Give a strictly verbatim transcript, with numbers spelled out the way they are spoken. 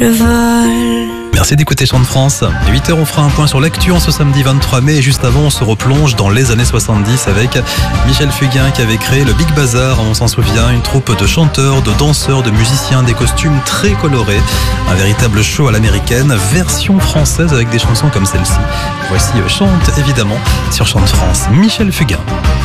je vole. Merci d'écouter Chant de France. À huit heures, on fera un point sur l'actu en ce samedi vingt-trois mai. Et juste avant, on se replonge dans les années soixante-dix avec Michel Fugain qui avait créé le Big Bazar. On s'en souvient, une troupe de chanteurs, de danseurs, de musiciens, des costumes très colorés. Un véritable show à l'américaine, version française avec des chansons comme celle-ci. Voici Chante, évidemment, sur Chant de France. Michel Fugain.